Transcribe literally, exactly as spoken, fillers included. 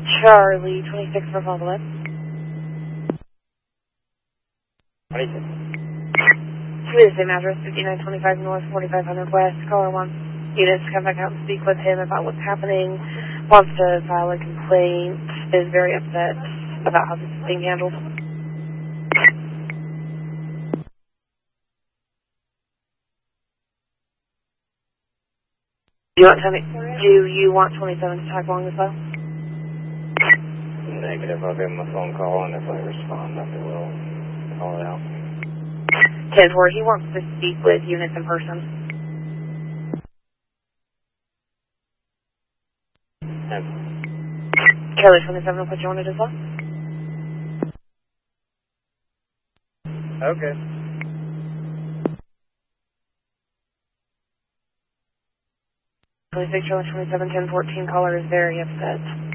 Charlie, twenty-six for Father West. twenty-six. To the same address, fifty-nine twenty-five North, forty-five hundred West, caller one. Units come back out and speak with him about what's happening, wants to file a complaint, is very upset about how this is being handled. Do you want, do you want twenty-seven to tag along as well? Negative. I'll give him a phone call, and if I respond, I will call it out. ten four, he wants to speak with units in person. ten. Charlie twenty-seven will put you on it as well. Okay. twenty-six, Charlie twenty-seven, ten fourteen, caller is very upset.